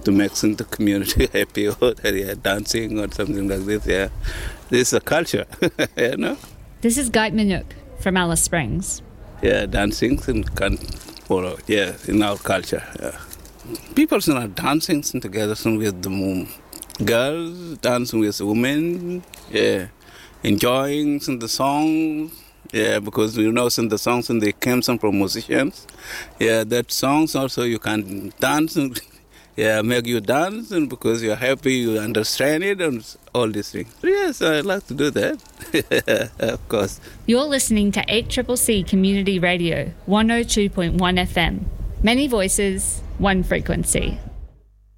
to make the community happy or dancing or something like this. Yeah, this is a culture, you know. This is Gait Minuk from Alice Springs. Yeah, dancing can follow. Yeah, in our culture. Yeah. People are dancing together with the girls, dancing with women. Yeah, enjoying the songs. Yeah, because the songs and they came from musicians. Yeah, that songs also you can dance. Yeah, make you dance, and because you're happy, you understand it, and all these things. Yes, I like to do that, of course. You're listening to 8CCC Community Radio, 102.1 FM. Many voices, one frequency.